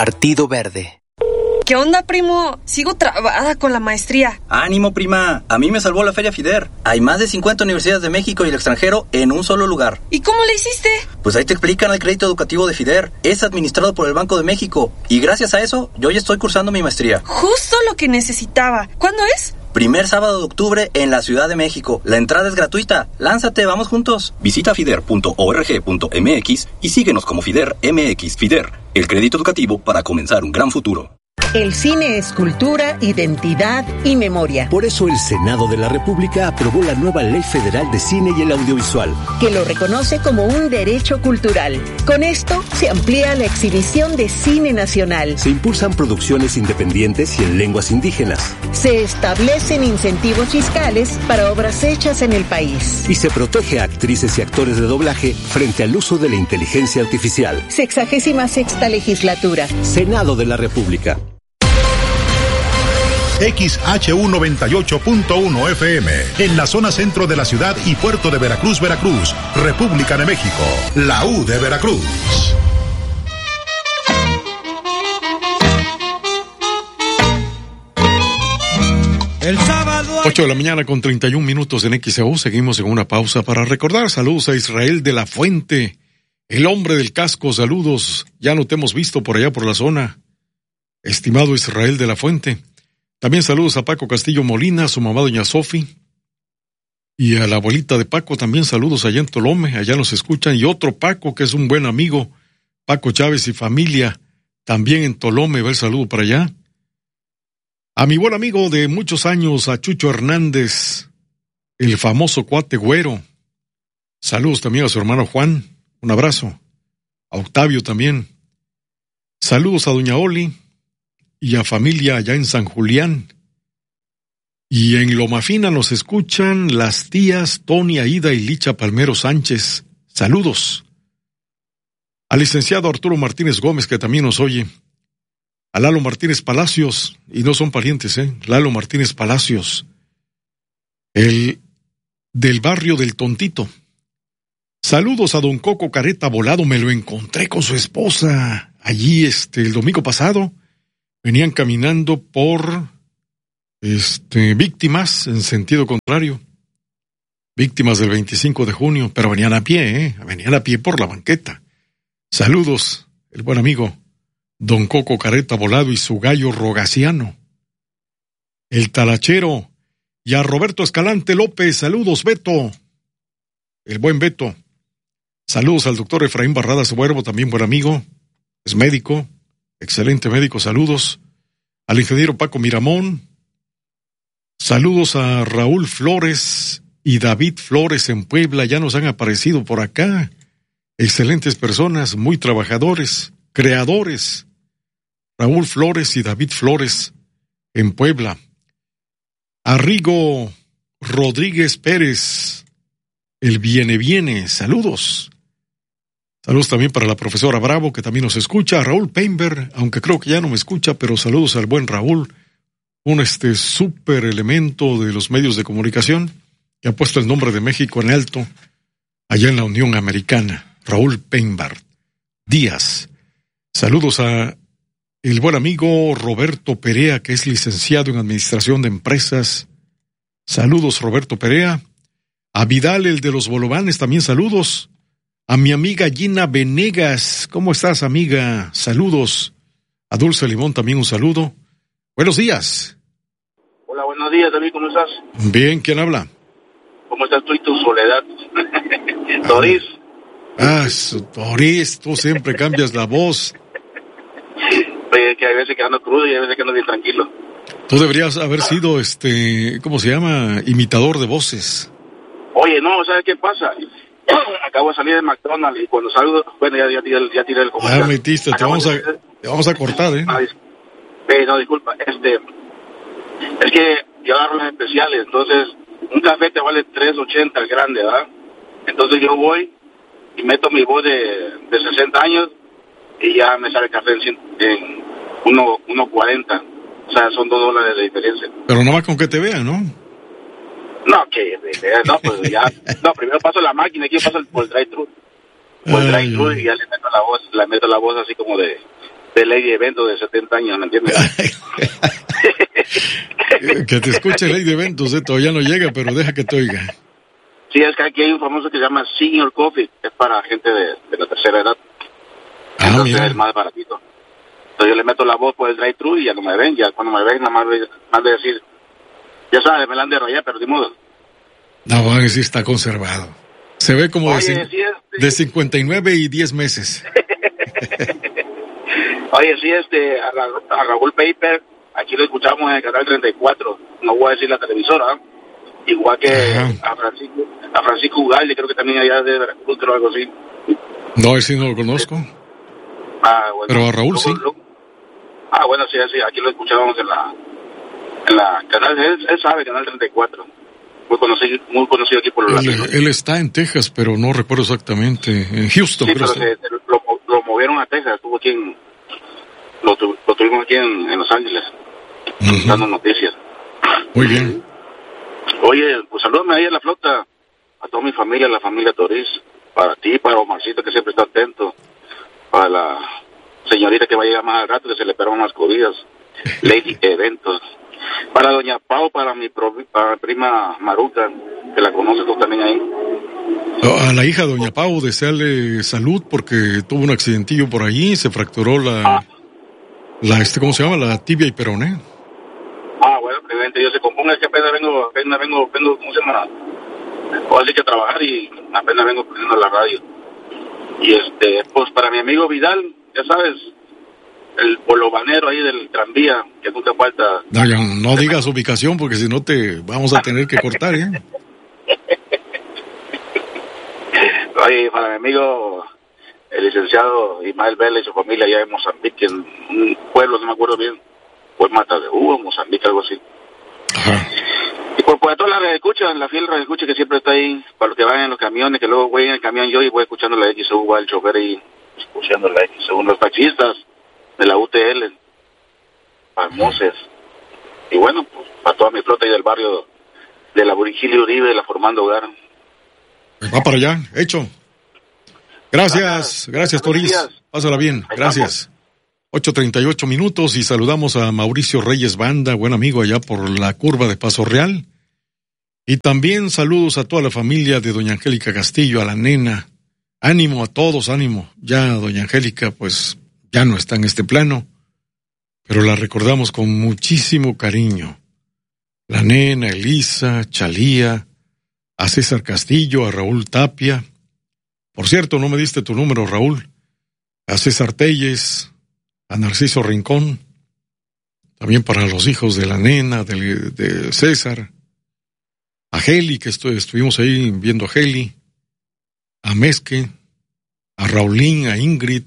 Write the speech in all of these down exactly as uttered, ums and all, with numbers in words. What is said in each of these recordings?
Partido Verde. ¿Qué onda, primo? Sigo trabada con la maestría. ¡Ánimo, prima! A mí me salvó la Feria FIDER. Hay más de cincuenta universidades de México y el extranjero en un solo lugar. ¿Y cómo le hiciste? Pues ahí te explican el crédito educativo de FIDER. Es administrado por el Banco de México. Y gracias a eso, yo ya estoy cursando mi maestría. Justo lo que necesitaba. ¿Cuándo es? Primer sábado de octubre en la Ciudad de México. La entrada es gratuita. Lánzate, vamos juntos. Visita fider punto org punto m x y síguenos como FIDER M X. FIDER, el crédito educativo para comenzar un gran futuro. El cine es cultura, identidad y memoria. Por eso el Senado de la República aprobó la nueva Ley Federal de Cine y el Audiovisual, que lo reconoce como un derecho cultural. Con esto se amplía la exhibición de cine nacional. Se impulsan producciones independientes y en lenguas indígenas. Se establecen incentivos fiscales para obras hechas en el país. Y se protege a actrices y actores de doblaje frente al uso de la inteligencia artificial. Sexagésima sexta legislatura. Senado de la República. X H U noventa y ocho punto uno F M, en la zona centro de la ciudad y puerto de Veracruz, Veracruz, República de México, la U de Veracruz. El sábado... ocho de la mañana con treinta y un minutos en X E U. Seguimos en una pausa para recordar. Saludos a Israel de la Fuente, el hombre del casco. Saludos, ya no te hemos visto por allá por la zona, estimado Israel de la Fuente. También saludos a Paco Castillo Molina, a su mamá doña Sofi, y a la abuelita de Paco, también saludos allá en Tolome, allá nos escuchan, y otro Paco que es un buen amigo, Paco Chávez y familia, también en Tolome, va el saludo para allá. A mi buen amigo de muchos años, a Chucho Hernández, el famoso cuate güero, saludos también a su hermano Juan, un abrazo, a Octavio también, saludos a doña Oli, y a familia allá en San Julián. Y en Loma Fina nos escuchan las tías Tony Aida y Licha Palmero Sánchez. Saludos. Al licenciado Arturo Martínez Gómez, que también nos oye. A Lalo Martínez Palacios, y no son parientes, ¿eh? Lalo Martínez Palacios, el del barrio del Tontito. Saludos a don Coco Careta Volado, me lo encontré con su esposa allí este el domingo pasado. Venían caminando por este, víctimas en sentido contrario. Víctimas del veinticinco de junio, pero venían a pie, ¿eh? Venían a pie por la banqueta. Saludos, el buen amigo don Coco Careta Volado y su gallo Rogaciano. El talachero. Y a Roberto Escalante López, saludos, Beto. El buen Beto. Saludos al doctor Efraín Barradas Huervo, también buen amigo. Es médico. Excelente médico, saludos. Al ingeniero Paco Miramón. Saludos a Raúl Flores y David Flores en Puebla, ya nos han aparecido por acá. Excelentes personas, muy trabajadores, creadores. Raúl Flores y David Flores en Puebla. A Rigo Rodríguez Pérez, el viene viene, saludos. Saludos también para la profesora Bravo, que también nos escucha. A Raúl Peinberg, aunque creo que ya no me escucha, pero saludos al buen Raúl, un este súper elemento de los medios de comunicación, que ha puesto el nombre de México en alto, allá en la Unión Americana. Raúl Peinberg Díaz. Saludos a el buen amigo Roberto Perea, que es licenciado en Administración de Empresas. Saludos, Roberto Perea. A Vidal, el de los Bolovanes, también saludos. A mi amiga Gina Venegas, ¿cómo estás, amiga? Saludos. A Dulce Limón también un saludo. Buenos días. Hola, buenos días, David, ¿cómo estás? Bien, ¿quién habla? ¿Cómo estás tú y tu soledad? Doris. Ah, Doris, tú siempre cambias la voz. Oye, que hay veces que ando crudo y hay veces que ando bien tranquilo. Tú deberías haber sido, este, ¿cómo se llama? Imitador de voces. Oye, no, ¿sabes qué pasa? Acabo de salir de McDonald's y cuando salgo, bueno, ya, ya, tiré, el, ya tiré el comercial. Ya metiste, te vamos, a, te vamos a cortar, ¿eh? Ah, eh, no, disculpa, este, es que yo agarro los especiales, entonces, un café te vale tres ochenta el grande, ¿verdad? Entonces yo voy y meto mi voz de, de sesenta años y ya me sale el café en, en uno cuarenta, o sea, son dos dólares de diferencia. Pero nada más con que te vean, ¿no? No, que, no, pues ya, no, primero paso la máquina, aquí paso por el drive-thru, por el drive-thru y ya le meto la voz, le meto la voz así como de, de ley de eventos de setenta años, ¿me entiendes? Que te escuche ley de eventos, ¿eh? Todavía no llega, pero deja que te oiga. Sí, es que aquí hay un famoso que se llama Senior Coffee, que es para gente de, de la tercera edad. Ah, Entonces mira. es más baratito. Entonces yo le meto la voz por el drive-thru y ya no me ven, ya cuando me ven nada más de, más de decir, ya sabes, me la han de rayar, pero de modo. No, sí está conservado. Se ve como Oye, de, sí, este... de cincuenta y nueve y diez meses. Oye, sí, este, a, Ra a Raúl Paper, aquí lo escuchamos en el canal treinta y cuatro, no voy a decir la televisora, ¿eh? Igual que a Francisco, a Francisco Ugalde, creo que también allá de Veracruz, o algo así. No, ese no lo conozco. Ah, bueno. Pero a Raúl luego, sí. Luego, ah, bueno, sí, sí, aquí lo escuchábamos en la, en la canal, él, él sabe, canal treinta y cuatro. Muy conocido, muy conocido aquí por los Él, latinos. él está en Texas, pero no recuerdo exactamente. En Houston, Sí, creo pero que se, lo, lo movieron a Texas, estuvo aquí en, lo, tu, lo tuvimos aquí en, en Los Ángeles, uh-huh. dando noticias. Muy bien. Oye, pues salúdame ahí a la flota, a toda mi familia, a la familia Toriz, para ti, para Omarcito, que siempre está atento, para la señorita que va a llegar más al rato, que se le pegaron las cobidas, Lady Eventos, para doña Pau, para mi, pro, para mi prima Maruca, que la conoces tú también ahí. A la hija de doña Pau, desearle salud porque tuvo un accidentillo por allí, se fracturó la, ah. la este, ¿cómo se llama? La tibia y peroné. Ah, bueno, presidente, yo se componga, es que apenas vengo, apenas vengo, vengo, ¿cómo se llama? Voy así que a trabajar y apenas vengo poniendo la radio. Y este, pues para mi amigo Vidal, ya sabes, el bolobanero ahí del tranvía, que nunca falta. No, ya, no digas ubicación porque si no te vamos a tener que cortar, ¿eh? Oye, para mi amigo, el licenciado Ismael Vélez y su familia allá en Mozambique, en un pueblo, no me acuerdo bien, pues Mata de Hugo, Mozambique, algo así. Ajá. Y por, por toda la redescucha, la fiel redescucha que siempre está ahí, para los que van en los camiones, que luego voy en el camión yo y voy escuchando la X U, el chofer y escuchando la X U, los taxistas de la U T L, famosos. Y bueno, pues para toda mi flota ahí del barrio de la Virgilio Uribe, de la Formando Hogar. Va para allá, hecho. Gracias, gracias Toriz. Pásala bien, gracias. ocho treinta y ocho minutos y saludamos a Mauricio Reyes Banda, buen amigo allá por la curva de Paso Real. Y también saludos a toda la familia de doña Angélica Castillo, a la nena. Ánimo a todos, ánimo. Ya doña Angélica pues ya no está en este plano, pero la recordamos con muchísimo cariño. La nena, Elisa, Chalía, a César Castillo, a Raúl Tapia. Por cierto, no me diste tu número, Raúl. A César Telles, a Narciso Rincón, también para los hijos de la nena, de, de César, a Geli, que estu- estuvimos ahí viendo a Geli, a Mezque, a Raulín, a Ingrid,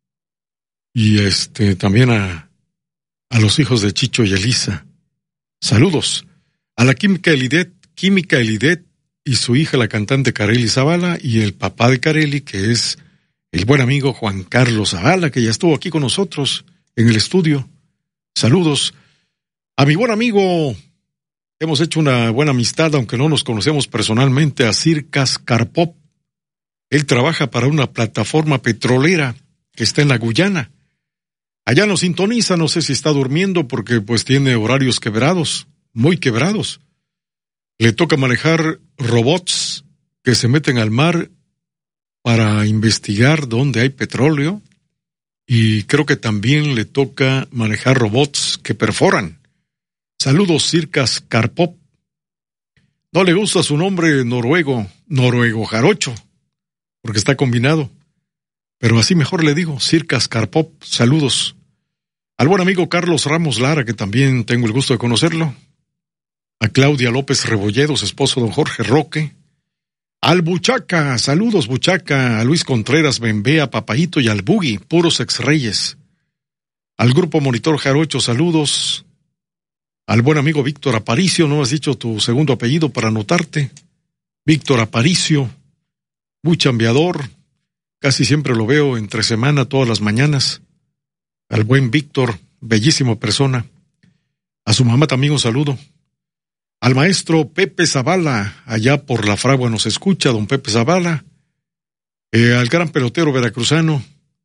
y este también a, a los hijos de Chicho y Elisa. Saludos a la Química Elidet, Química Elidet y su hija, la cantante Carely Zavala, y el papá de Carely, que es el buen amigo Juan Carlos Zavala, que ya estuvo aquí con nosotros en el estudio. Saludos a mi buen amigo, hemos hecho una buena amistad, aunque no nos conocemos personalmente, a Circas Carpop. Él trabaja para una plataforma petrolera que está en la Guyana. Allá nos sintoniza, no sé si está durmiendo porque pues tiene horarios quebrados, muy quebrados. Le toca manejar robots que se meten al mar para investigar dónde hay petróleo, y creo que también le toca manejar robots que perforan. Saludos, Circas Carpop. No le gusta su nombre noruego, noruego jarocho, porque está combinado, pero así mejor le digo, Circas Carpop. Saludos al buen amigo Carlos Ramos Lara, que también tengo el gusto de conocerlo, a Claudia López Rebolledo, su esposo don Jorge Roque, al Buchaca, saludos Buchaca, a Luis Contreras Bembea, Papayito y al Bugui, puros ex-reyes. Al grupo Monitor Jarocho, saludos. Al buen amigo Víctor Aparicio, no has dicho tu segundo apellido para anotarte. Víctor Aparicio, muy chambeador, casi siempre lo veo entre semana, todas las mañanas. Al buen Víctor, bellísima persona. A su mamá también un saludo. Al maestro Pepe Zavala, allá por La Fragua nos escucha, don Pepe Zavala. Eh, al gran pelotero veracruzano,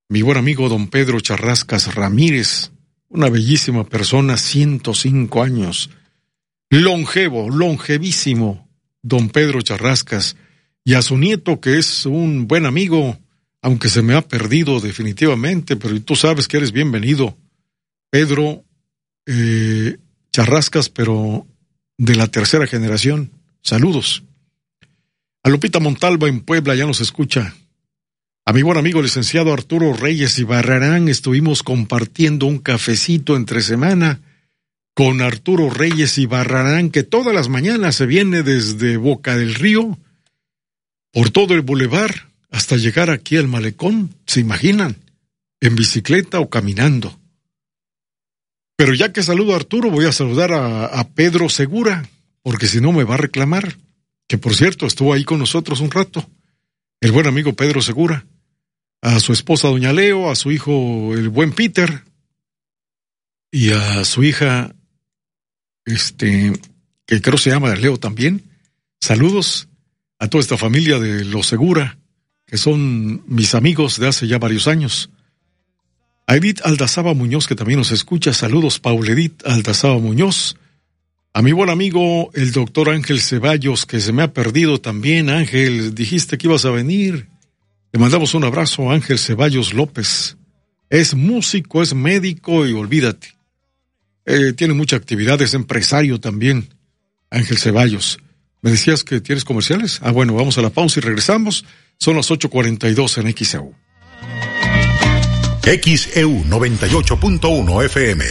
mi buen amigo don Pedro Charrascas Ramírez, una bellísima persona, ciento cinco años, longevo, longevísimo, don Pedro Charrascas, y a su nieto, que es un buen amigo, aunque se me ha perdido definitivamente, pero tú sabes que eres bienvenido, Pedro eh, Charrascas, pero de la tercera generación. Saludos. A Lupita Montalva en Puebla ya nos escucha. A mi buen amigo licenciado Arturo Reyes y Barrarán, estuvimos compartiendo un cafecito entre semana con Arturo Reyes y Barrarán, que todas las mañanas se viene desde Boca del Río, por todo el bulevar, hasta llegar aquí al malecón, ¿se imaginan? En bicicleta o caminando. Pero ya que saludo a Arturo, voy a saludar a, a Pedro Segura, porque si no me va a reclamar, que por cierto estuvo ahí con nosotros un rato, el buen amigo Pedro Segura, a su esposa doña Leo, a su hijo el buen Peter, y a su hija, este, que creo se llama Leo también. Saludos a toda esta familia de los Segura, que son mis amigos de hace ya varios años. A Edith Aldazaba Muñoz, que también nos escucha. Saludos, Paul Edith Aldazaba Muñoz. A mi buen amigo, el doctor Ángel Ceballos, que se me ha perdido también. Ángel, dijiste que ibas a venir. Le mandamos un abrazo a Ángel Ceballos López. Es músico, es médico y olvídate. Eh, tiene mucha actividad, es empresario también, Ángel Ceballos. ¿Me decías que tienes comerciales? Ah, bueno, vamos a la pausa y regresamos. Son las ocho cuarenta y dos en X E U. X E U noventa y ocho punto uno F M.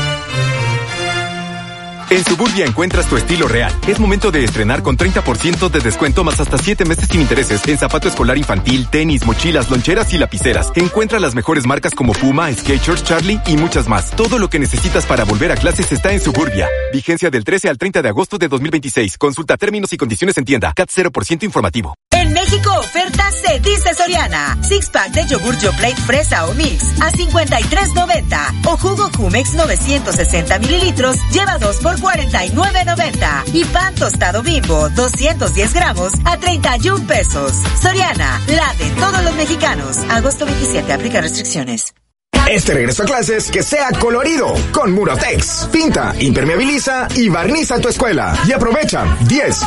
En Suburbia encuentras tu estilo real. Es momento de estrenar con treinta por ciento de descuento más hasta siete meses sin intereses en zapato escolar infantil, tenis, mochilas, loncheras y lapiceras. Encuentra las mejores marcas como Puma, Skechers, Charlie y muchas más. Todo lo que necesitas para volver a clases está en Suburbia. Vigencia del trece al treinta de agosto de dos mil veintiséis. Consulta términos y condiciones en tienda. C A T cero por ciento informativo. En México, ofertas se dice Soriana. Six pack de yogur Yoplait fresa o mix a cincuenta y tres noventa. O jugo Jumex novecientos sesenta mililitros lleva dos por cuarenta y nueve noventa. Y pan tostado Bimbo doscientos diez gramos a treinta y un pesos. Soriana, la de todos los mexicanos. Agosto veintisiete, aplica restricciones. Este regreso a clases que sea colorido con Muratex. Pinta, impermeabiliza y barniza tu escuela. Y aprovecha diez,